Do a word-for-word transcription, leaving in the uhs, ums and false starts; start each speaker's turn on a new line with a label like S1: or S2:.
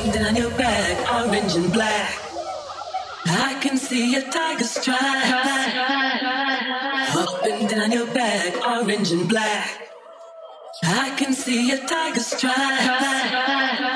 S1: down your back, orange and black. I can see your tiger stripes. Up and down your back, orange and black. I can see your tiger stripes.